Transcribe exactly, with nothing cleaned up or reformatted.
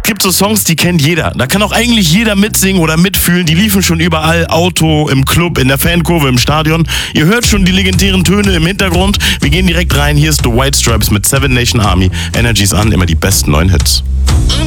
gibt so Songs, die kennt jeder. Da kann auch eigentlich jeder mitsingen oder mitfühlen. Die liefen schon überall. Auto, im Club, in der Fankurve, im Stadion. Ihr hört schon die legendären Töne im Hintergrund. Wir gehen direkt rein. Hier ist The White Stripes mit Seven Nation Army. Energies an, immer die besten neuen Hits.